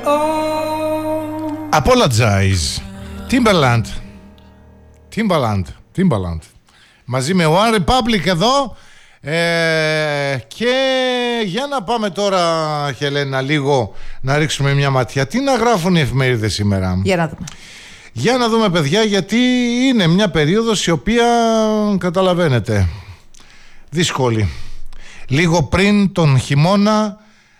Apologize. Timbaland. Μαζί με One Republic εδώ. Και για να πάμε τώρα, Χελένα, λίγο να ρίξουμε μια ματιά. Τι να γράφουν οι εφημερίδες σήμερα? Για να δούμε, παιδιά, γιατί είναι μια περίοδος η οποία, καταλαβαίνετε, δύσκολη. Λίγο πριν τον χειμώνα,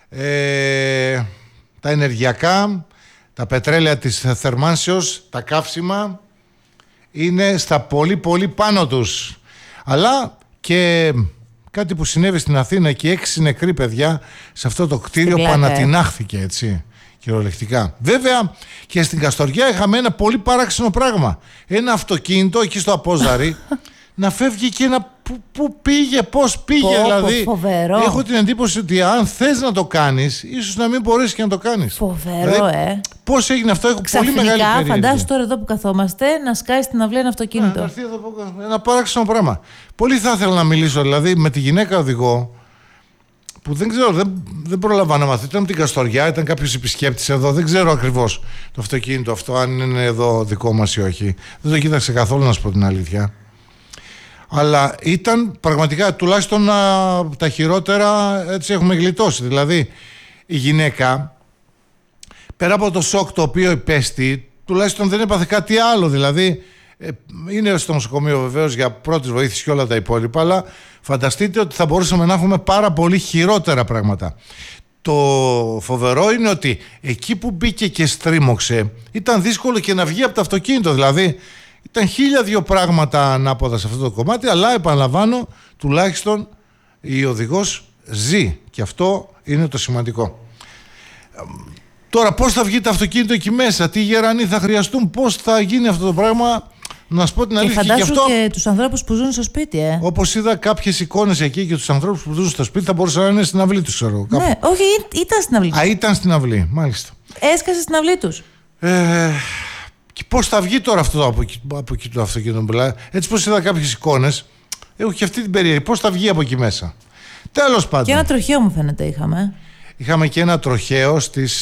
τα ενεργειακά, τα πετρέλαια της θερμάνσεως, τα καύσιμα είναι στα πολύ πολύ πάνω τους. Αλλά και κάτι που συνέβη στην Αθήνα και 6 νεκροί, παιδιά, σε αυτό το κτίριο που ανατινάχθηκε, έτσι, κυριολεκτικά. Βέβαια και στην Καστοριά είχαμε ένα πολύ παράξενο πράγμα. Ένα αυτοκίνητο εκεί στο Απόζαρι να φεύγει και πού πήγε, πώς πήγε, δηλαδή. Φοβερό. Έχω την εντύπωση ότι αν θες να το κάνεις, ίσως να μην μπορείς και να το κάνεις. Φοβερό, δηλαδή, πώς έγινε αυτό? Έχω ξαφνικά, πολύ μεγάλη περιέργεια. Φαντάσου τώρα εδώ που καθόμαστε να σκάει στην αυλή ένα αυτοκίνητο. Να έρθει εδώ ένα παράξενο πράγμα. Πολύ θα ήθελα να μιλήσω, δηλαδή, με τη γυναίκα οδηγό, που δεν ξέρω, δεν προλαμβάνω να μάθω. Ήταν από την Καστοριά, ήταν κάποιος επισκέπτης εδώ. Δεν ξέρω ακριβώς το αυτοκίνητο αυτό, αν είναι εδώ δικό μας ή όχι. Δεν το κοίταξε καθόλου, να σου πω την αλήθεια. Αλλά ήταν πραγματικά, τουλάχιστον τα χειρότερα, έτσι έχουμε γλιτώσει. Δηλαδή η γυναίκα, πέρα από το σοκ το οποίο υπέστη, τουλάχιστον δεν έπαθε κάτι άλλο. Δηλαδή είναι στο νοσοκομείο βεβαίως για πρώτης βοήθειας και όλα τα υπόλοιπα, αλλά φανταστείτε ότι θα μπορούσαμε να έχουμε πάρα πολύ χειρότερα πράγματα. Το φοβερό είναι ότι εκεί που μπήκε και στρίμωξε, ήταν δύσκολο και να βγει από το αυτοκίνητο. Δηλαδή ήταν 1002 πράγματα ανάποδα σε αυτό το κομμάτι, αλλά επαναλαμβάνω, τουλάχιστον η οδηγός ζει, και αυτό είναι το σημαντικό. Τώρα πώς θα βγει το αυτοκίνητο εκεί μέσα, τι γερανοί θα χρειαστούν, πώς θα γίνει αυτό το πράγμα, να σου πω την αλήθεια. Και φαντάσου και τους ανθρώπους που ζουν στο σπίτι. Όπως είδα κάποιες εικόνες εκεί και τους ανθρώπους που ζουν στο σπίτι, θα μπορούσαν να είναι στην αυλή τους, ξέρω. Ναι, όχι, ήταν στην αυλή τους. Ήταν στην αυλή, μάλιστα. Έσκασε στην αυλή τους. Και πώς θα βγει τώρα αυτό από εκεί το αυτοκίνητο? Έτσι πως είδα κάποιες εικόνες, έχω και αυτή την περίεργη. Πώς θα βγει από εκεί μέσα? Τέλος πάντων. Και ένα τροχαίο μου φαίνεται είχαμε. Είχαμε και ένα τροχαίο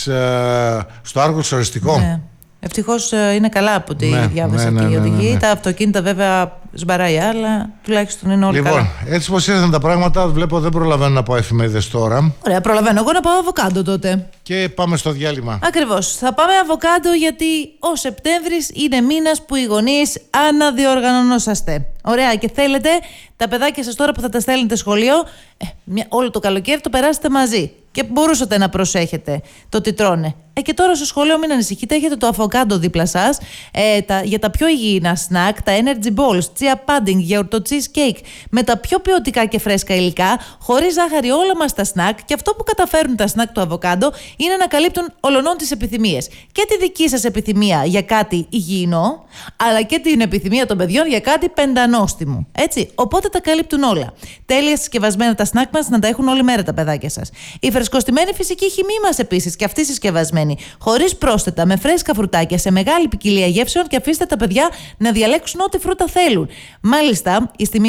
στο Άργος Οριστικό. Ναι. Ευτυχώς είναι καλά από ό,τι διάβασα και η οδηγή. Τα αυτοκίνητα βέβαια σμπαράει, αλλά τουλάχιστον είναι όλοι καλά. Λοιπόν, έτσι πως ήρθαν τα πράγματα, βλέπω δεν προλαβαίνω να πάω εφημερίδες τώρα. Ωραία, προλαβαίνω εγώ να πάω αβοκάντο τότε. Και πάμε στο διάλειμμα. Ακριβώς. Θα πάμε αβοκάντο, γιατί ο Σεπτέμβρης είναι μήνας που οι γονείς αναδιοργανωνόσαστε. Ωραία, και θέλετε τα παιδάκια σας τώρα που θα τα στέλνετε σχολείο, όλο το καλοκαίρι το περάσετε μαζί. Και μπορούσατε να προσέχετε το τι τρώνε. Και τώρα στο σχολείο μην ανησυχείτε, έχετε το αβοκάντο δίπλα σας για τα πιο υγιεινά σνακ, τα energy balls, chia pudding, γιαουρτο cheesecake, με τα πιο ποιοτικά και φρέσκα υλικά, χωρίς ζάχαρη όλα μας τα σνακ. Και αυτό που καταφέρουν τα σνακ του αβοκάντο είναι να καλύπτουν ολονών τις επιθυμίες. Και τη δική σας επιθυμία για κάτι υγιεινό, αλλά και την επιθυμία των παιδιών για κάτι πεντανόστιμο. Έτσι, οπότε τα καλύπτουν όλα. Τέλεια συσκευασμένα τα σνακ μας, να τα έχουν όλη μέρα τα παιδάκια σας. Η φρεσκοστημένη φυσική χυμή μας επίσης, και αυτή συσκευασμένη, χωρίς πρόσθετα, με φρέσκα φρουτάκια, σε μεγάλη ποικιλία γεύσεων, και αφήστε τα παιδιά να διαλέξουν ό,τι φρούτα θέλουν. Μάλιστα,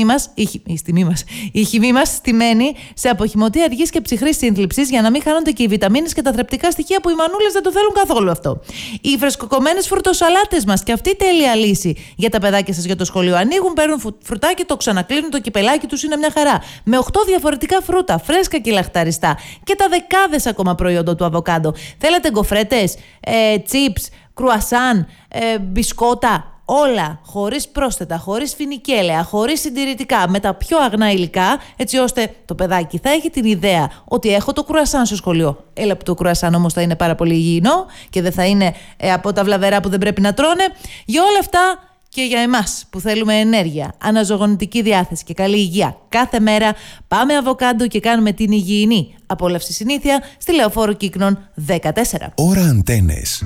η χυμή μας στημένη σε αποχυμωτή αργής και ψυχρής σύνθλιψης, για να μην χάνονται και οι βιταμίνες και τα θρεπτικά στοιχεία που οι μανούλες δεν το θέλουν καθόλου αυτό. Οι φρεσκοκομμένες φρουτοσαλάτες μας, και αυτή η τέλεια λύση για τα παιδάκια σας για το σχολείο. Ανοίγουν, παίρνουν φρουτάκι, το ξανακλίνουν, το κυπελάκι τους είναι μια χαρά. Με 8 διαφορετικά φρούτα, φρέσκα και λαχταριστά, και τα δεκάδες ακόμα προϊόντα του αβοκάντο. Θέλετε γκοφρέτες, τσίπς, κρουασάν, μπισκότα. Όλα χωρίς πρόσθετα, χωρίς φινικέλαια, χωρίς συντηρητικά, με τα πιο αγνά υλικά, έτσι ώστε το παιδάκι θα έχει την ιδέα ότι έχω το κρουασάν στο σχολείο. Έλα που το κρουασάν όμως θα είναι πάρα πολύ υγιεινό και δεν θα είναι από τα βλαβερά που δεν πρέπει να τρώνε. Για όλα αυτά και για εμάς που θέλουμε ενέργεια, αναζωογονητική διάθεση και καλή υγεία κάθε μέρα, πάμε αβοκάντο και κάνουμε την υγιεινή απόλαυση συνήθεια στη Λεωφόρο Κύκνων 14. Ώρα Αντένες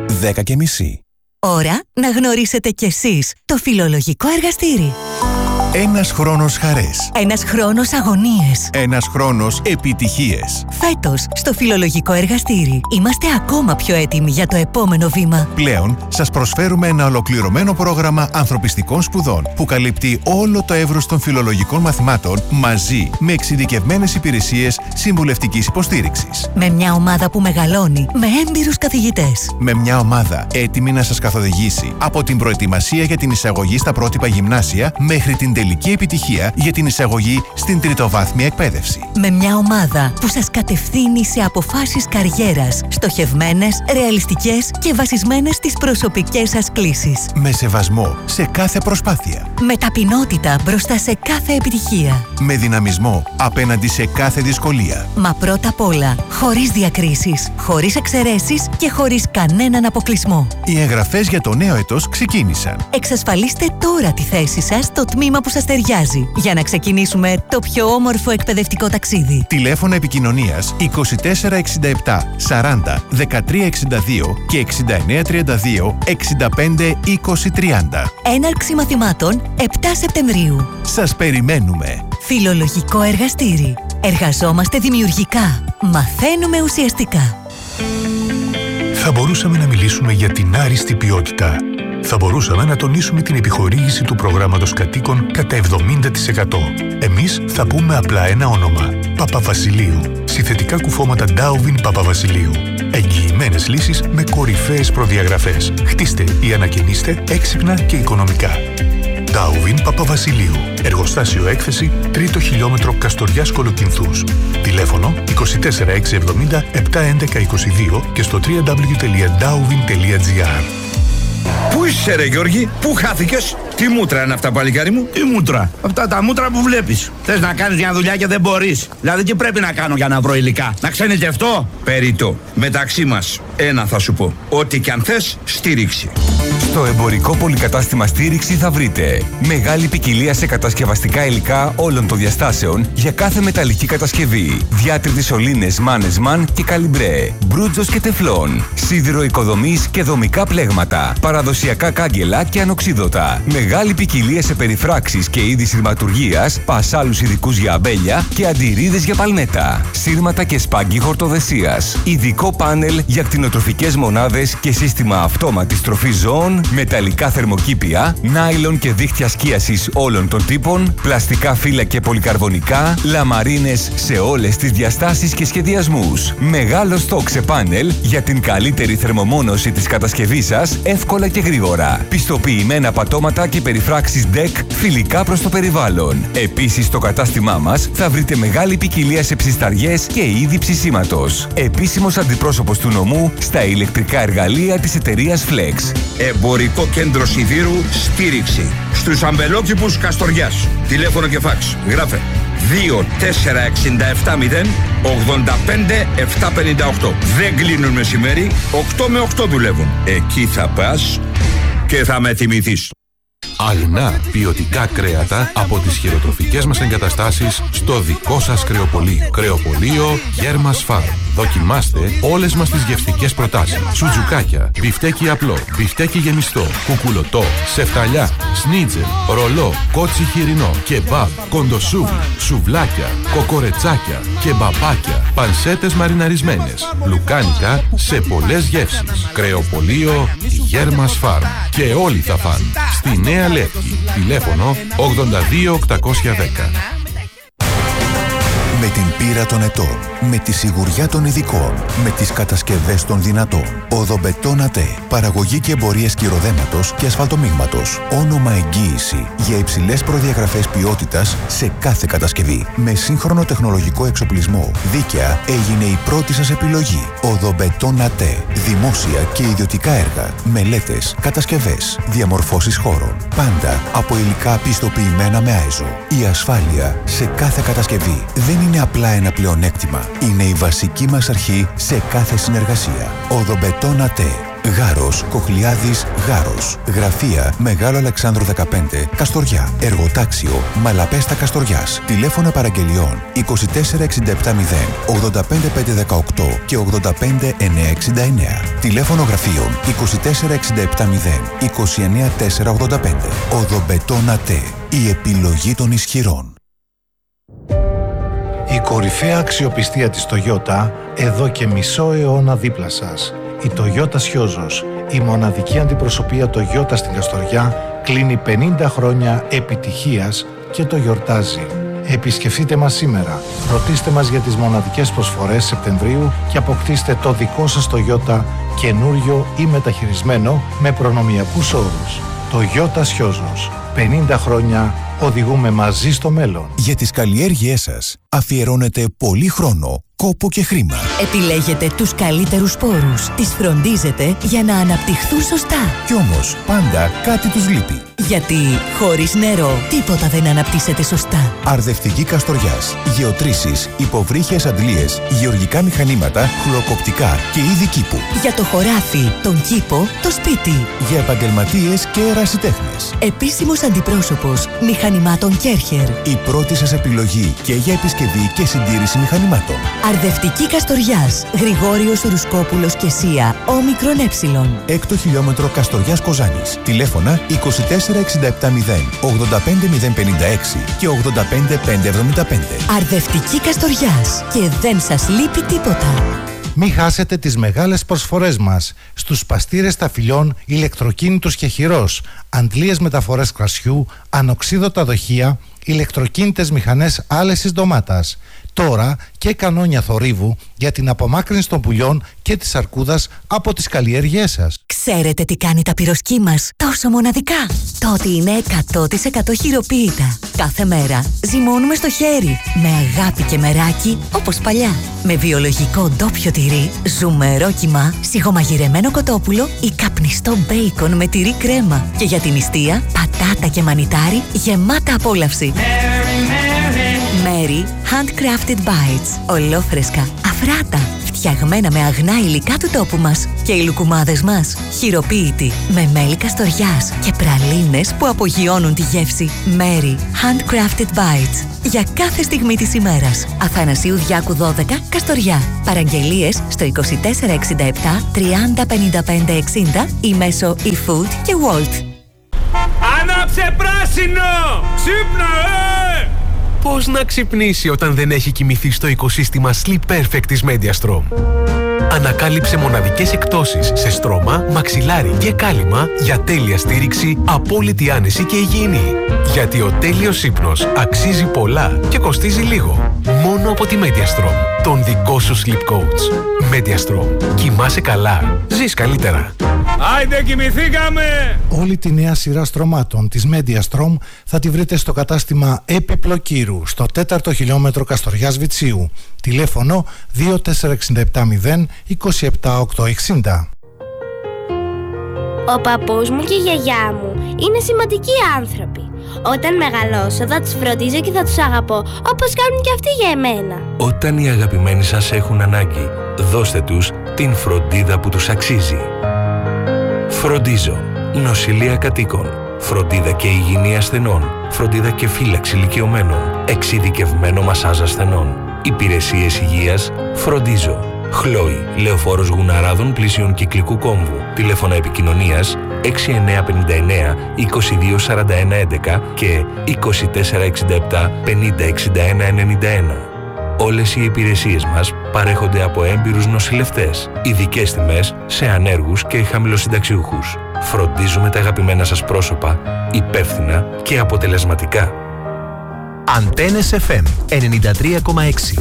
10:30. Ώρα να γνωρίσετε κι εσείς το φιλολογικό εργαστήρι. Ένας χρόνος χαρές. Ένας χρόνος αγωνίες. Ένας χρόνος επιτυχίες. Φέτος, στο Φιλολογικό Εργαστήρι, είμαστε ακόμα πιο έτοιμοι για το επόμενο βήμα. Πλέον, σας προσφέρουμε ένα ολοκληρωμένο πρόγραμμα ανθρωπιστικών σπουδών που καλύπτει όλο το εύρος των φιλολογικών μαθημάτων μαζί με εξειδικευμένες υπηρεσίες συμβουλευτικής υποστήριξης. Με μια ομάδα που μεγαλώνει, με έμπειρους καθηγητές. Με μια ομάδα έτοιμη να σας καθοδηγήσει από την προετοιμασία για την εισαγωγή στα πρότυπα γυμνάσια μέχρι την τελική επιτυχία για την εισαγωγή στην τριτοβάθμια εκπαίδευση. Με μια ομάδα που σας κατευθύνει σε αποφάσεις καριέρας, στοχευμένες, ρεαλιστικές και βασισμένες στις προσωπικές σας κλίσεις. Με σεβασμό σε κάθε προσπάθεια. Με ταπεινότητα μπροστά σε κάθε επιτυχία. Με δυναμισμό απέναντι σε κάθε δυσκολία. Μα πρώτα απ' όλα, χωρίς διακρίσεις, χωρίς εξαιρέσεις και χωρίς κανέναν αποκλεισμό. Οι εγγραφές για το νέο έτος ξεκίνησαν. Εξασφαλίστε τώρα τη θέση σας στο τμήμα που σας ταιριάζει για να ξεκινήσουμε το πιο όμορφο εκπαιδευτικό ταξίδι. Τηλέφωνα επικοινωνίας 2467 40 1362 και 6932 65 2030. Έναρξη μαθημάτων 7 Σεπτεμβρίου. Σας περιμένουμε. Φιλολογικό Εργαστήρι. Εργαζόμαστε δημιουργικά. Μαθαίνουμε ουσιαστικά. Θα μπορούσαμε να μιλήσουμε για την άριστη ποιότητα. Θα μπορούσαμε να τονίσουμε την επιχορήγηση του προγράμματος κατοίκων κατά 70%. Εμείς θα πούμε απλά ένα όνομα. Παπαβασιλείου. Συνθετικά κουφώματα Darwin Παπαβασιλείου. Εγγυημένες λύσεις με κορυφαίες προδιαγραφές. Χτίστε ή ανακαινίστε έξυπνα και οικονομικά. Darwin Παπαβασιλείου. Εργοστάσιο έκθεση 3ο χιλιόμετρο Καστοριάς Κολοκυνθούς. Τηλέφωνο 24670 711 22 και στο www.darwin.gr. Πού είσαι ρε Γιώργη, πού χάθηκες? Τι μούτρα είναι αυτά, παλικάρι μου? Τι μούτρα? Αυτά τα μούτρα που βλέπεις. Θες να κάνεις μια δουλειά και δεν μπορείς. Δηλαδή τι πρέπει να κάνω για να βρω υλικά? Να ξενιτευτώ? Περιττό. Μεταξύ μας, ένα θα σου πω. Ό,τι κι αν θες, στήριξη. Στο εμπορικό πολυκατάστημα Στήριξη θα βρείτε μεγάλη ποικιλία σε κατασκευαστικά υλικά όλων των διαστάσεων για κάθε μεταλλική κατασκευή. Διάτριτες σωλήνες Mannesmann και Καλιμπρέ, μπρούτζος και τεφλόν, σίδηρο οικοδομής και δομικά πλέγματα, παραδοσιακά κάγκελα και ανοξίδωτα. Μεγάλη ποικιλία σε περιφράξεις και είδη σειρματουργίας, πασάλους ειδικούς για αμπέλια και αντιρρίδες για παλνέτα, σύρματα και σπάγκι χορτοδεσίας. Ειδικό πάνελ για κτηνοτροφικές μονάδες και σύστημα αυτόματης τροφής ζώων, μεταλλικά θερμοκήπια, νάιλον και δίχτυα σκίασης όλων των τύπων, πλαστικά φύλλα και πολυκαρβονικά, λαμαρίνες σε όλες τις διαστάσεις και σχεδιασμούς. Μεγάλο στόκ σε πάνελ για την καλύτερη θερμομόνωση της κατασκευής σας, εύκολα και γρήγορα. Πιστοποιημένα πατώματα και περιφράξεις DEC φιλικά προς το περιβάλλον. Επίσης στο κατάστημά μας θα βρείτε μεγάλη ποικιλία σε ψισταριές και είδη ψησίματος. Επίσημος αντιπρόσωπος του νομού στα ηλεκτρικά εργαλεία της εταιρείας Flex. Εμπορικό κέντρο σιδήρου Στήριξη. Στους αμπελόκηπους Καστοριάς. Τηλέφωνο και φάξ. Γράφε 24670 85 758. Δεν κλείνουν μεσημέρι, 8 με 8 δουλεύουν. Εκεί θα πας και θα με θυμηθείς. Αλνά ποιοτικά κρέατα από τις χειροτροφικές μας εγκαταστάσεις στο δικό σας κρεοπωλείο. Κρεοπωλείο Γέρμας Φάρμ. Δοκιμάστε όλες μας τις γευστικές προτάσεις. Σουτζουκάκια, μπιφτέκι απλό, μπιφτέκι γεμιστό, κουκουλωτό, σεφταλιά, σνίτζελ, ρολό, κότσι χοιρινό, κεμπάμπ, κοντοσούβλι, σουβλάκια, κοκορετσάκια, κεμπαπάκια, πανσέτες μαριναρισμένες, λουκάνικα σε πολλές γεύσεις. Κρεοπωλείο Γέρμας Φάρμ. Και όλοι θα φαν. Στη Νέα Λεύκη. Τηλέφωνο 82 810. Με την πείρα των ετών, με τη σιγουριά των ειδικών, με τις κατασκευές των δυνατών. Οδομπετόν ΑΤΕ. Παραγωγή και εμπορίες κυροδέματος και ασφαλτομίγματος. Όνομα εγγύηση για υψηλές προδιαγραφές ποιότητας σε κάθε κατασκευή. Με σύγχρονο τεχνολογικό εξοπλισμό. Δίκαια έγινε η πρώτη σας επιλογή. Οδομπετόν ΑΤΕ. Δημόσια και ιδιωτικά έργα. Μελέτες, κατασκευές, διαμορφώσεις χώρων. Πάντα από υλικά πιστοποιημένα με ΆΕΖΟ. Η ασφάλεια σε κάθε κατασκευή δεν είναι απλά ένα πλεονέκτημα. Είναι η βασική μας αρχή σε κάθε συνεργασία. Οδομπετόν ΑΤΕ. Γάρος, Κοχλιάδης, Γάρος. Γραφεία Μεγάλο Αλεξάνδρου 15, Καστοριά. Εργοτάξιο Μαλαπέστα Καστοριάς. Τηλέφωνα παραγγελιών 24670 85518 και 85969. Τηλέφωνο γραφείων 24670 29485. Οδομπετόν ΑΤΕ. Η επιλογή των ισχυρών. Η κορυφαία αξιοπιστία της Toyota εδώ και μισό αιώνα δίπλα σας. Η Toyota Σιόζος, η μοναδική αντιπροσωπεία Toyota στην Καστοριά, κλείνει 50 χρόνια επιτυχίας και το γιορτάζει. Επισκεφτείτε μας σήμερα, ρωτήστε μας για τις μοναδικές προσφορές Σεπτεμβρίου και αποκτήστε το δικό σας Toyota καινούριο ή μεταχειρισμένο με προνομιακούς όρους. Toyota Σιόζος, 50 χρόνια οδηγούμε μαζί στο μέλλον. Για τις καλλιέργειές σας αφιερώνετε πολύ χρόνο, κόπο και χρήμα. Επιλέγετε τους καλύτερους σπόρους, τις φροντίζετε για να αναπτυχθούν σωστά. Κι όμως πάντα κάτι τους λείπει. Γιατί χωρίς νερό τίποτα δεν αναπτύσσεται σωστά. Αρδευτική Καστοριάς, γεωτρήσεις, υποβρύχιες αντλίες, γεωργικά μηχανήματα, χλωκοπτικά και είδη κήπου. Για το χωράφι, τον κήπο, το σπίτι. Για επαγγελματίες και ερασιτέχνες. Επίσημος αντιπρόσωπος μηχανημάτων Κέρχερ. Η πρώτη σας επιλογή και για επισκευή και συντήρηση μηχανημάτων. Αρδευτική Καστοριάς, Γρηγόριος Ρουσκόπουλος και Σία, όμικρον έψιλον. 6ο χιλιόμετρο Καστοριάς Κοζάνης. Τηλέφωνα 24670 85056 και 85575. Αρδευτική Καστοριάς και δεν σας λείπει τίποτα. Μην χάσετε τις μεγάλες προσφορές μας στους παστήρες ταφυλιών ηλεκτροκίνητους και χειρός, αντλίες μεταφορές κρασιού, ανοξίδωτα δοχεία, ηλεκτροκίνητες μηχανές άλεσης ντομάτας. Τώρα και κανόνια θορύβου για την απομάκρυνση των πουλιών και της αρκούδας από τις καλλιέργειές σας. Ξέρετε τι κάνει τα πυροσκή μας τόσο μοναδικά? Το ότι είναι 100% χειροποίητα. Κάθε μέρα ζυμώνουμε στο χέρι, με αγάπη και μεράκι, όπως παλιά. Με βιολογικό ντόπιο τυρί, ζουμερό κιμά, σιγομαγειρεμένο κοτόπουλο ή καπνιστό μπέικον με τυρί κρέμα. Και για την νηστεία, πατάτα και μανιτάρι γεμάτα απόλαυση. Mary Handcrafted Bites. Ολόφρεσκα, αφράτα, φτιαγμένα με αγνά υλικά του τόπου μας. Και οι λουκουμάδες μας, χειροποίητοι, με μέλι Καστοριάς και πραλίνες που απογειώνουν τη γεύση. Mary Handcrafted Bites. Για κάθε στιγμή της ημέρας. Αθανασίου Διάκου 12, Καστοριά. Παραγγελίες στο 2467 30 55 60 ή μέσω eFood και Wolt. Άναψε πράσινο! Ξύπνα, Πώς να ξυπνήσει όταν δεν έχει κοιμηθεί στο οικοσύστημα Sleep Perfect της Mediastrom? Ανακάλυψε μοναδικές εκτόσεις σε στρώμα, μαξιλάρι και κάλυμα για τέλεια στήριξη, απόλυτη άνεση και υγιεινή. Γιατί ο τέλειος ύπνος αξίζει πολλά και κοστίζει λίγο. Μόνο από τη Mediastrom, τον δικό σου Sleep Coach. Mediastrom. Κοιμάσαι καλά. Ζεις καλύτερα. Άιντε, κοιμηθήκαμε! Όλη τη νέα σειρά στρωμάτων της Mediastrom θα τη βρείτε στο κατάστημα Επιπλοκύρου, στο 4ο χιλιόμετρο Καστοριάς Βιτσίου. Τηλέφωνο 24670 27860. Ο παππούς μου και η γιαγιά μου είναι σημαντικοί άνθρωποι. Όταν μεγαλώσω θα τους φροντίζω και θα τους αγαπώ, όπως κάνουν και αυτοί για εμένα. Όταν οι αγαπημένοι σας έχουν ανάγκη, δώστε τους την φροντίδα που τους αξίζει. Φροντίζω. Νοσηλεία κατοίκων. Φροντίδα και υγιεινή ασθενών. Φροντίδα και φύλαξη ηλικιωμένων. Εξειδικευμένο μασάζ ασθενών. Υπηρεσίες υγείας. Φροντίζω. Χλόι. Λεωφόρος Γουναράδων πλησίων Κυκλικού Κόμβου. Τηλέφωνα επικοινωνίας 6959 2241 11 και 2467 5061 91. Όλες οι υπηρεσίες μας παρέχονται από έμπειρους νοσηλευτές. Ειδικές τιμές σε ανέργους και χαμηλοσυνταξιούχους. Φροντίζουμε τα αγαπημένα σας πρόσωπα υπεύθυνα και αποτελεσματικά. Αντένες FM 93,6.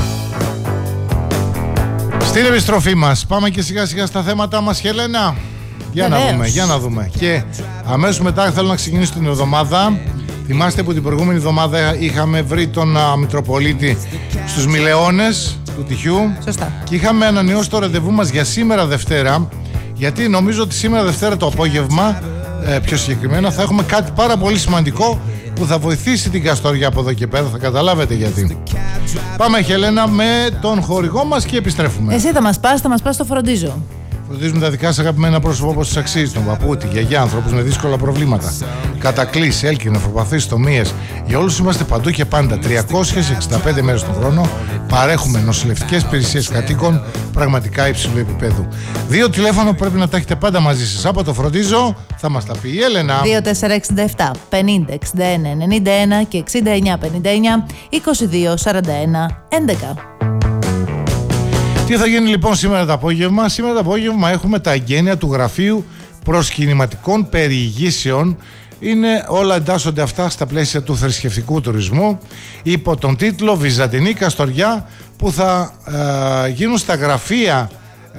Στην επιστροφή μας πάμε και σιγά σιγά στα θέματα μας, Χέλενα. Για να δούμε. Και αμέσως μετά θέλω να ξεκινήσω την εβδομάδα. Θυμάστε που την προηγούμενη εβδομάδα είχαμε βρει τον Μητροπολίτη στους Μιλεώνες του Τυχιού. Σωστά. Και είχαμε ανανεώσει το ραντεβού μας για σήμερα Δευτέρα, γιατί νομίζω ότι σήμερα Δευτέρα το απόγευμα, πιο συγκεκριμένα, θα έχουμε κάτι πάρα πολύ σημαντικό που θα βοηθήσει την Καστοριά από εδώ και πέρα, θα καταλάβετε γιατί. Πάμε, Χελένα, με τον χορηγό μας και επιστρέφουμε. Εσύ θα μας πας στο φροντίζω. Φροντίζουμε τα δικά σας αγαπημένα πρόσωπα όπως τους αξίζει, τον παππού, τη γιαγιά, ανθρώπους με δύσκολα προβλήματα. Κατακλείς, έλκη, νεφροπαθείς, στομίες. Για όλους είμαστε παντού και πάντα. 365 μέρες τον χρόνο παρέχουμε νοσηλευτικές υπηρεσίες κατοίκων πραγματικά υψηλού επίπεδου. 2 τηλέφωνο πρέπει να τα έχετε πάντα μαζί σας. Από το Φροντίζω θα μας τα πει η Έλενα. 2467 50 61 91 και 69 59 22 41 11. Τι θα γίνει λοιπόν σήμερα το απόγευμα? Σήμερα το απόγευμα έχουμε τα εγγένεια του Γραφείου Προσκυνηματικών Περιηγήσεων. Είναι όλα, εντάσσονται αυτά στα πλαίσια του θρησκευτικού τουρισμού υπό τον τίτλο Βυζαντινή Καστοριά, που θα γίνουν στα γραφεία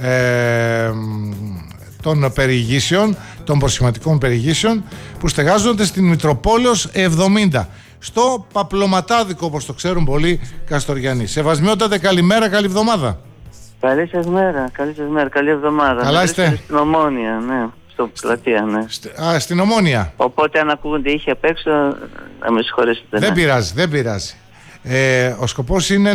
των περιηγήσεων, των προσκυνηματικών περιηγήσεων, που στεγάζονται στην Μητροπόλεως 70 στο Παπλωματάδικο, όπως το ξέρουν πολλοί Καστοριανοί. Σεβασμιότατε, καλημέρα, καλή εβδομάδα. Καλή σας μέρα, καλή εβδομάδα. Καλά είστε? Στην Ομόνια, ναι. Στο πλατεία, ναι. Στην Ομόνια. Οπότε αν ακούγονται ήχοι απ' έξω, να με συγχωρέσετε. Δεν πειράζει, δεν πειράζει. Ο σκοπός είναι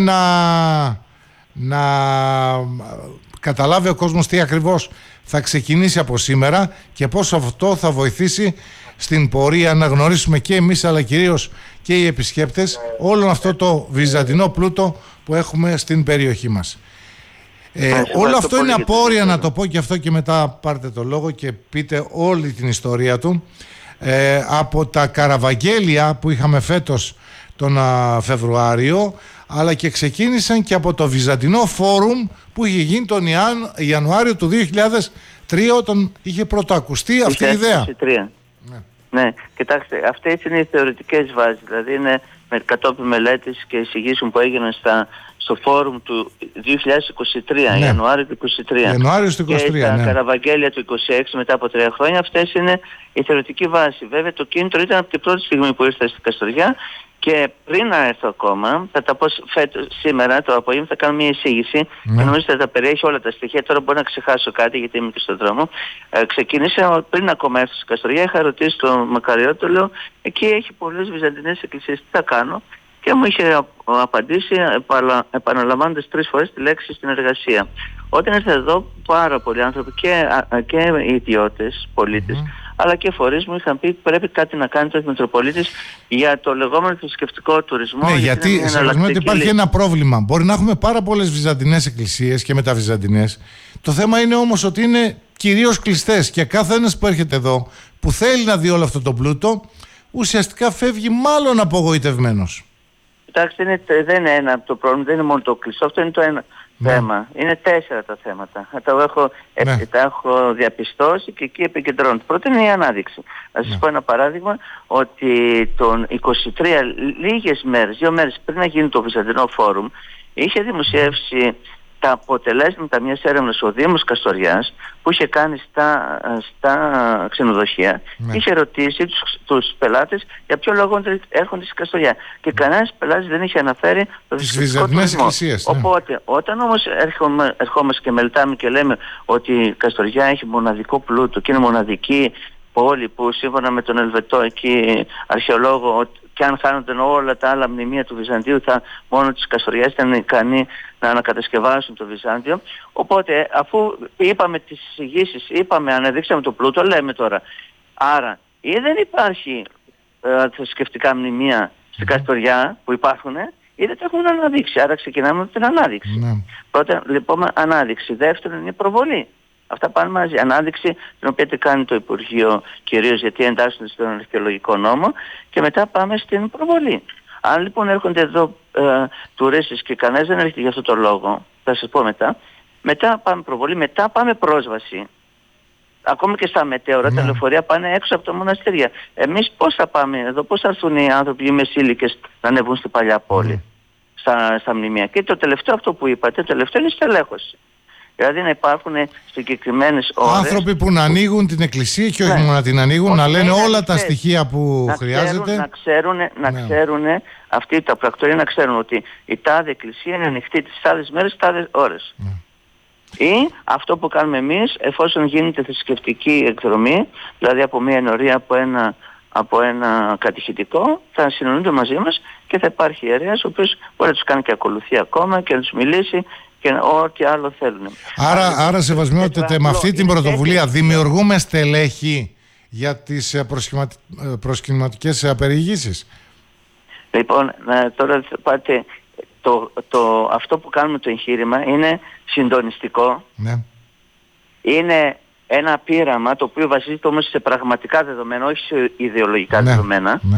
να καταλάβει ο κόσμος τι ακριβώς θα ξεκινήσει από σήμερα και πώς αυτό θα βοηθήσει στην πορεία να γνωρίσουμε και εμείς, αλλά κυρίως και οι επισκέπτες, όλο αυτό το βυζαντινό πλούτο που έχουμε στην περιοχή μας. Όλο αυτό είναι απόρρια, να το πω και αυτό, και μετά πάρτε το λόγο και πείτε όλη την ιστορία του, από τα καραβαγγέλια που είχαμε φέτος τον Φεβρουάριο, αλλά και ξεκίνησαν και από το Βυζαντινό Φόρουμ που είχε γίνει τον Ιανουάριο του 2003, όταν είχε πρωτοακουστεί αυτή η ιδέα. Ναι, κοιτάξτε, αυτές είναι οι θεωρητικές βάσεις, δηλαδή είναι με κατόπιν μελέτης και εισηγήσεων που έγιναν στο φόρουμ του 2023, ναι. Ιανουάριο του 2023. Ιανουάριος του 2023, και τα ναι. καραβαγγέλια του 2026 μετά από 3 χρόνια, αυτές είναι η θεωρητική βάση. Βέβαια το κίνητρο ήταν από την πρώτη στιγμή που ήρθα στην Καστοριά, και πριν να έρθω ακόμα, θα τα πω σήμερα το απόγευμα, θα κάνω μια εισήγηση και νομίζω ότι θα τα περιέχει όλα τα στοιχεία. Τώρα μπορεί να ξεχάσω κάτι γιατί είμαι και στον δρόμο. Ξεκίνησα πριν ακόμα έρθω στην Καστοριά, είχα ρωτήσει τον Μακαριώτο, λέω, εκεί έχει πολλές βυζαντινές εκκλησίες, τι θα κάνω? Και μου είχε απαντήσει επαναλαμβάνοντας 3 φορές τη λέξη συνεργασία. Όταν ήρθα εδώ, πάρα πολλοί άνθρωποι και ιδιώτες, πολίτες, αλλά και φορείς μου είχαν πει πρέπει κάτι να κάνει το Μητροπολίτης για το λεγόμενο θρησκευτικό τουρισμό. Ναι, γιατί ότι υπάρχει ένα πρόβλημα. Μπορεί να έχουμε πάρα πολλές βυζαντινές εκκλησίες και μεταβυζαντινές. Το θέμα είναι όμως ότι είναι κυρίως κλειστές και κάθε ένας που έρχεται εδώ, που θέλει να δει όλο αυτό το πλούτο, ουσιαστικά φεύγει μάλλον απογοητευμένος. Κοιτάξτε, δεν είναι ένα το πρόβλημα, δεν είναι μόνο το κλειστό, αυτό είναι το ένα θέμα. Είναι 4 τα θέματα. Τα έχω διαπιστώσει και εκεί επικεντρώνονται. Πρώτα είναι η ανάδειξη. Να σας πω ένα παράδειγμα, ότι τον 23, λίγες μέρες, 2 μέρες πριν να γίνει το Βυζαντινό Φόρουμ, είχε δημοσιεύσει τα αποτελέσματα μιας έρευνας ο Δήμος Καστοριάς που είχε κάνει στα ξενοδοχεία. Είχε ρωτήσει τους πελάτες για ποιο λόγο έρχονται στην Καστοριά. Και κανένας πελάτης δεν είχε αναφέρει το θρησκευτικό τουρισμό. Οπότε, όταν όμως ερχόμαστε και μελετάμε και λέμε ότι η Καστοριά έχει μοναδικό πλούτο και είναι μοναδική πόλη που σύμφωνα με τον Ελβετό εκεί αρχαιολόγο, και αν χάνονταν όλα τα άλλα μνημεία του Βυζαντίου, μόνο της Καστοριάς ήταν ικανοί να ανακατασκευάσουν το Βυζάντιο. Οπότε, αφού είπαμε τις εισηγήσεις, αναδείξαμε το πλούτο, λέμε τώρα. Άρα, ή δεν υπάρχει θρησκευτικά μνημεία στην Καστοριά που υπάρχουν, ή δεν τα έχουν αναδείξει. Άρα ξεκινάμε με την ανάδειξη. Πρώτα, λοιπόν, ανάδειξη. Δεύτερον, είναι προβολή. Αυτά πάνε μαζί. Ανάδειξη, την οποία τη κάνει το Υπουργείο κυρίως γιατί εντάσσονται στον αρχαιολογικό νόμο, και μετά πάμε στην προβολή. Αν λοιπόν έρχονται εδώ τουρίστες και κανένας δεν έρχεται για αυτό το λόγο, θα σας πω μετά πάμε προβολή, μετά πάμε πρόσβαση. Ακόμη και στα μετέωρα, τα λεωφορεία πάνε έξω από τα μοναστήρια. Εμείς πώς θα πάμε εδώ, πώς θα έρθουν οι άνθρωποι οι μεσήλικες να ανεβούν στην παλιά πόλη, στα μνημεία? Και το τελευταίο αυτό που είπατε, το τελευταίο είναι η στελέχωση. Δηλαδή να υπάρχουν συγκεκριμένες ώρες. Άνθρωποι που να ανοίγουν την εκκλησία και όχι μόνο να την ανοίγουν, να λένε όλα τα στοιχεία που χρειάζεται. Να ξέρουν αυτοί τα πρακτορία, να ξέρουν ότι η τάδε εκκλησία είναι ανοιχτή τις τάδες μέρες, τάδες ώρες. Ή αυτό που κάνουμε εμείς, εφόσον γίνεται θρησκευτική εκδρομή, δηλαδή από μια ενορία, από ένα κατηχητικό, θα συνονούνται μαζί μας και θα υπάρχει ιερέας ο οποίος μπορεί να τους κάνει και ακολουθία ακόμα και να τους μιλήσει και ό,τι άλλο θέλουν. Άρα σεβασμιότητα, με αυτή την πρωτοβουλία δημιουργούμε στελέχη για τις προσκυνηματικές περιηγήσεις. Λοιπόν, τώρα πάτε, αυτό που κάνουμε το εγχείρημα είναι συντονιστικό. Ναι. Είναι ένα πείραμα το οποίο βασίζεται όμως σε πραγματικά δεδομένα, όχι σε ιδεολογικά δεδομένα. Ναι.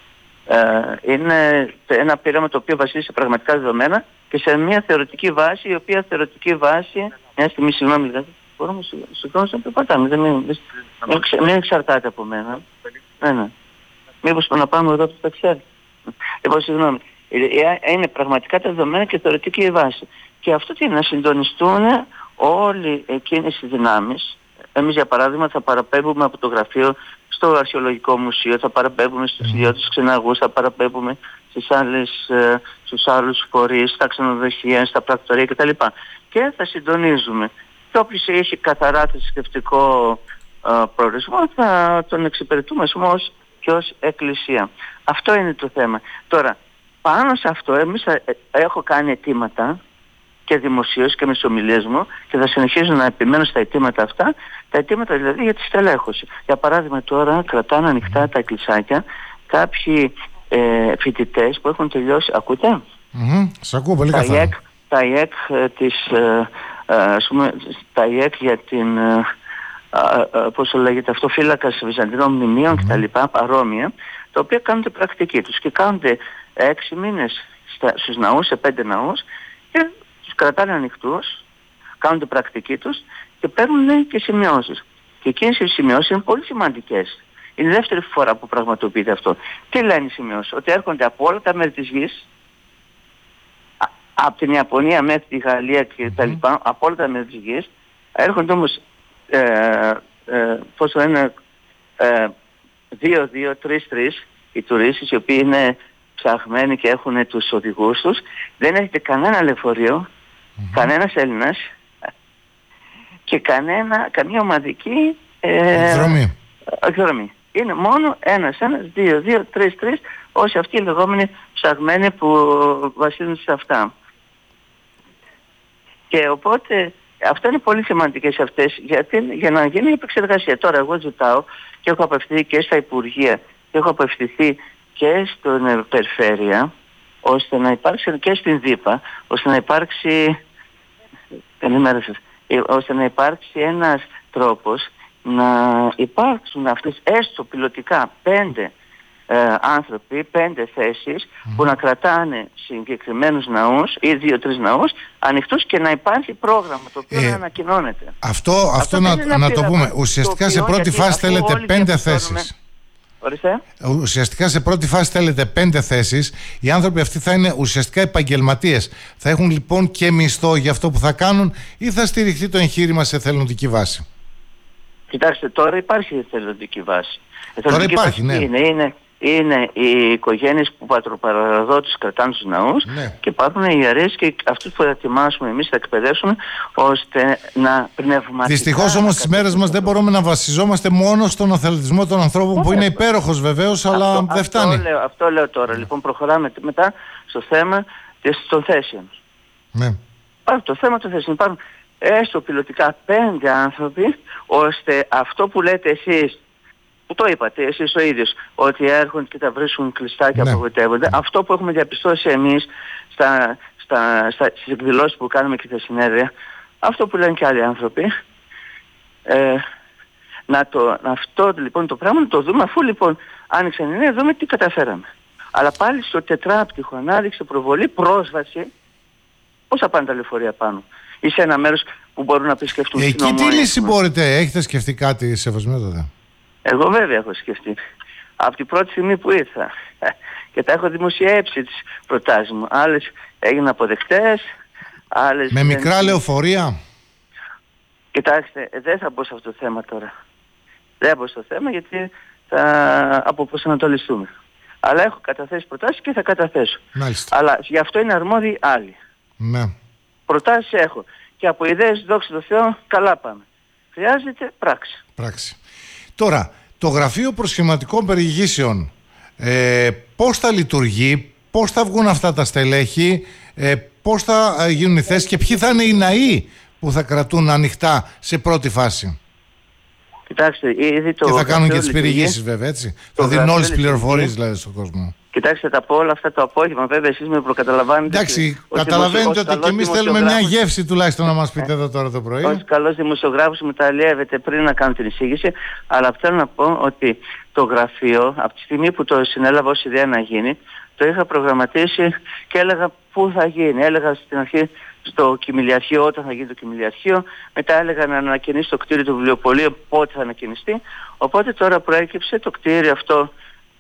Είναι ένα πείραμα το οποίο βασίζεται σε πραγματικά δεδομένα και σε μια θεωρητική βάση, η οποία θεωρητική βάση, μια στιγμή, συγγνώμη, μπορούμε να περπατάμε, μην εξαρτάται από μένα. Ναι. Μήπως να πάμε εδώ από το ταξιάρι. Λοιπόν, συγγνώμη. Είναι πραγματικά τα δεδομένα και θεωρητική βάση. Και αυτό τι είναι, να συντονιστούν όλοι εκείνες οι δυνάμεις. Εμείς, για παράδειγμα, θα παραπέμπουμε από το γραφείο στο Αρχαιολογικό Μουσείο, θα παραπέμπουμε στους ιδιώτες ξεναγούς, θα παραπέμπουμε στους άλλους φορείς, στα ξενοδοχεία, στα πρακτορία κτλ. Και θα συντονίζουμε. Και όποιος έχει καθαρά θρησκευτικό προορισμό θα τον εξυπηρετούμε ως εκκλησία. Αυτό είναι το θέμα. Τώρα, πάνω σε αυτό έχω κάνει αιτήματα και δημοσίως και με τις ομιλίες μου και θα συνεχίζω να επιμένω στα αιτήματα αυτά, τα αιτήματα δηλαδή για τη στελέχωση. Για παράδειγμα, τώρα κρατάνε ανοιχτά τα εκκλησάκια κάποιοι φοιτητές που έχουν τελειώσει. Ακούτε? Σ' ακούω πολύ καθαρά. Τα ΙΕΚ τα ΙΕΚ για την πώς το λέγεται αυτό, φύλακας Βυζαντινών μνημείων κτλ, παρόμοια, τα οποία κάνουν την πρακτική τους και κάνονται 6 μήνες στους ναούς, σε 5 ναούς, και τους κρατάνε ανοιχτούς, κάνουν την πρακτική τους και παίρνουν και σημειώσεις. Και εκείνες οι σημειώσεις είναι πολύ σημαντικές. Είναι η δεύτερη φορά που πραγματοποιείται αυτό. Τι λένε οι σημειώσεις? Ότι έρχονται από όλα τα μέρη της γης, από την Ιαπωνία μέχρι τη Γαλλία και τα λοιπά, από όλα τα μέρη της γης, έρχονται όμως πώς το λένε, 2-2, 3-3 οι τουρίστες, οι οποίοι είναι ψαχμένοι και έχουν τους οδηγούς τους. Δεν έχετε κανένα λεωφορείο, κανένας Έλληνας και καμία ομαδική εκδρομή. Είναι μόνο ένας, 2-2, 3-3, όσοι αυτοί οι λεγόμενοι ψαχμένοι που βασίζονται σε αυτά. Και οπότε αυτά είναι πολύ σημαντικές αυτές, γιατί για να γίνει η επεξεργασία. Τώρα εγώ ζητάω και έχω απευθυνθεί και στα Υπουργεία και έχω απευθυνθεί και στην Περιφέρεια, ώστε να υπάρξει, και στην ΔΥΠΑ, ώστε να υπάρξει, ώστε να υπάρξει ένας τρόπος να υπάρξουν αυτές έστω πιλωτικά 5 άνθρωποι, 5 θέσεις που να κρατάνε συγκεκριμένους ναούς ή 2-3 ναούς ανοιχτούς και να υπάρχει πρόγραμμα το οποίο να ανακοινώνεται. Αυτό να το πούμε. Ουσιαστικά σε πρώτη φάση θέλετε 5 θέσεις. Ουσιαστικά σε πρώτη φάση θέλετε 5 θέσεις. Οι άνθρωποι αυτοί θα είναι ουσιαστικά επαγγελματίες. Θα έχουν λοιπόν και μισθό για αυτό που θα κάνουν, ή θα στηριχθεί το εγχείρημα σε εθελοντική βάση? Κοιτάξτε, τώρα υπάρχει εθελοντική βάση. Τώρα υπάρχει, ναι. Είναι οι οικογένειες που πατροπαραδότες κρατάνε τους ναούς, και υπάρχουν οι ιερείς και αυτούς που θα ετοιμάσουμε εμείς, θα εκπαιδεύσουμε ώστε να πνευματικά... Δυστυχώς όμως στις μέρες μας δεν μπορούμε να βασιζόμαστε μόνο στον αθλητισμό των ανθρώπων, που είναι υπέροχος βεβαίως, αλλά δεν φτάνει. Αυτό λέω τώρα. Λοιπόν, προχωράμε μετά στο θέμα των θέσεων. Ναι. Υπάρχει το θέμα των θέσεων. Υπάρχουν έστω πιλωτικά 5 άνθρωποι, ώστε αυτό που λέτε εσείς, που το είπατε εσείς ο ίδιος, ότι έρχονται και τα βρίσκουν κλειστά και απογοητεύονται, αυτό που έχουμε διαπιστώσει εμείς στις εκδηλώσεις που κάνουμε και στα συνέδρια, αυτό που λένε και άλλοι άνθρωποι, αυτό λοιπόν το πράγμα να το δούμε, αφού λοιπόν άνοιξαν οι νέοι, δούμε τι καταφέραμε. Αλλά πάλι στο τετράπτυχο ανάδειξε προβολή, πρόσβαση, πώς θα πάνε τα λεωφορεία πάνω, ή σε ένα μέρος που μπορούν να επισκεφτούν. Εκεί τι λύση μπορείτε, έχετε σκεφτεί κάτι, σεβασμιότατα? Εγώ βέβαια έχω σκεφτεί. Από την πρώτη στιγμή που ήρθα. Και τα έχω δημοσιεύσει τις προτάσεις μου. Άλλες έγιναν αποδεκτές, άλλες... Με μικρά λεωφορεία. Κοιτάξτε, δεν θα μπω σε αυτό το θέμα τώρα. Δεν θα μπω στο θέμα, γιατί θα αποπροσανατολιστούμε. Αλλά έχω καταθέσει προτάσεις και θα καταθέσω. Μάλιστα. Αλλά γι' αυτό είναι αρμόδιοι άλλοι. Ναι. Προτάσεις έχω. Και από ιδέες, δόξα τω Θεώ, καλά πάμε. Χρειάζεται πράξη. Τώρα, το Γραφείο Προσχηματικών Περιηγήσεων, πώς θα λειτουργεί, πώς θα βγουν αυτά τα στελέχη, πώς θα γίνουν οι θέσεις και ποιοι θα είναι οι ναοί που θα κρατούν ανοιχτά σε πρώτη φάση. Κοιτάξτε, ήδη το. Και θα κάνουν και τις περιηγήσεις, βέβαια, έτσι. Θα δίνουν όλες τις πληροφορίες δηλαδή στον κόσμο. Κοιτάξτε, θα πω όλα αυτά το απόγευμα. Βέβαια, εσείς με προκαταλαμβάνετε. Εντάξει, καταλαβαίνετε ότι και εμείς θέλουμε μια γεύση τουλάχιστον να μας πείτε εδώ τώρα το πρωί. Ως καλός δημοσιογράφος μου τα αλλιεύετε πριν να κάνω την εισήγηση. Αλλά θέλω να πω ότι το γραφείο, από τη στιγμή που το συνέλαβα ως ιδέα να γίνει, το είχα προγραμματίσει και έλεγα πού θα γίνει. Έλεγα στην αρχή στο Κυμηλιαρχείο, όταν θα γίνει το Κυμηλιαρχείο. Μετά έλεγα να ανακαινήσει το κτίριο του βιβλιοπωλείου, πότε θα ανακαινιστεί. Οπότε τώρα προέκυψε το κτίριο αυτό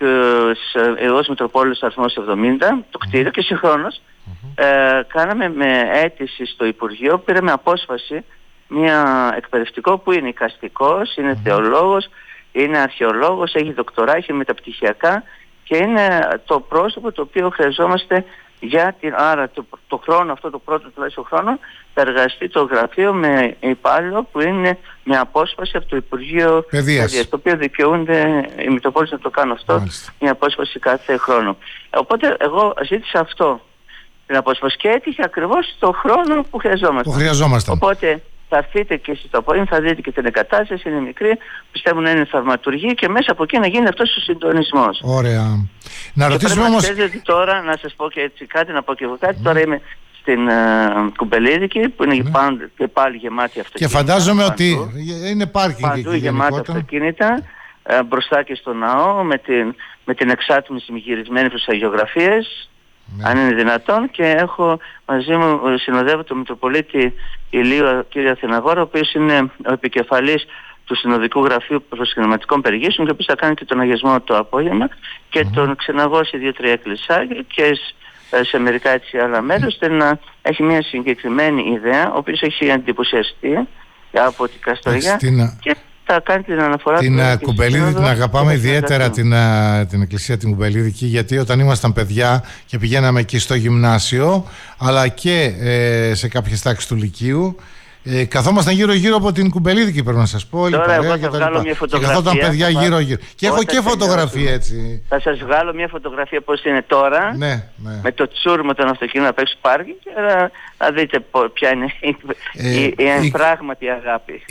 ως Μητροπόλεως αριθμός 70, το κτίριο, και συγχρόνως κάναμε με αίτηση στο Υπουργείο, πήραμε απόσπαση μια εκπαιδευτικό που είναι εικαστικός, είναι θεολόγος, είναι αρχαιολόγος, έχει δοκτορά, έχει μεταπτυχιακά και είναι το πρόσωπο το οποίο χρειαζόμαστε για άρα το χρόνο αυτό, το πρώτο τουλάχιστον χρόνο, θα εργαστεί το γραφείο με υπάλληλο που είναι με απόσπαση από το Υπουργείο Παιδείας, το οποίο δικαιούνται οι Μητροπόλεις να το κάνουν αυτό. Μάλιστα. Μια απόσπαση κάθε χρόνο. Οπότε εγώ ζήτησα αυτό, την απόσπαση, και έτυχε ακριβώς το χρόνο που χρειαζόμαστε. Οπότε θα έρθετε και εσείς το απόγευμα, θα δείτε και την εγκατάσταση, είναι μικρή, πιστεύω να είναι θαυματουργή και μέσα από εκεί να γίνει αυτός ο συντονισμός. Ωραία. Να ρωτήσουμε όμως. Ότι τώρα, να σας πω και έτσι κάτι, να πω και εγώ κάτι, τώρα είμαι στην Κουμπελίδικη που είναι και πάλι γεμάτη αυτοκίνητα. Και φαντάζομαι ότι είναι πάρκινγκ παντού γεμάτα αυτοκίνητα, μπροστά και στο ναό, με την εξάτμιση γυρισμένη προς αγιογραφίες. Ναι. Αν είναι δυνατόν, και έχω μαζί μου, συνοδεύω τον Μητροπολίτη Ηλίου κ. Αθηναγόρα, ο οποίος είναι ο επικεφαλής του Συνοδικού Γραφείου Προσκυνηματικών Περιηγήσεων και ο οποίος θα κάνει και τον αγιασμό το απόγευμα και τον ξεναγώσει 2-3 εκκλησάκια και σε μερικά έτσι άλλα μέρη, ώστε να έχει μια συγκεκριμένη ιδέα, ο οποίος έχει εντυπωσιαστεί από την Καστοριά και θα κάνει την αναφορά την Κουμπελίδη. Την αγαπάμε ιδιαίτερα την εκκλησία την Κουμπελίδικη, γιατί όταν ήμασταν παιδιά και πηγαίναμε εκεί στο γυμνάσιο αλλά και σε κάποιες τάξεις του Λυκείου, καθόμασταν γύρω-γύρω από την Κουμπελίδικη, πρέπει να σας πω. Τώρα εγώ θα βγάλω μια φωτογραφία. Και καθόταν παιδιά γύρω-γύρω. Και έχω και φωτογραφία έτσι. Θα σας βγάλω μια φωτογραφία πώς είναι τώρα. Ναι. Με το τσούρμο των αυτοκίνητων απ' έξω πάρκινγκ και θα δείτε ποια είναι η εμφράγματη αγάπη.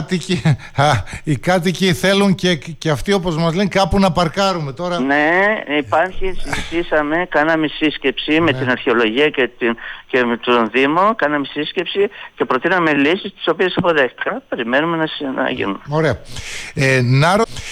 Οι κάτοικοι θέλουν και αυτοί, όπως μας λένε, κάπου να παρκάρουμε τώρα. Ναι, υπάρχει, συζητήσαμε, κάναμε σύσκεψη με την αρχαιολογία και με τον Δήμο, κάναμε σύσκεψη και προτείναμε λύσεις τις οποίες αποδέχτηκαν. Περιμένουμε να γίνουν. Ωραία.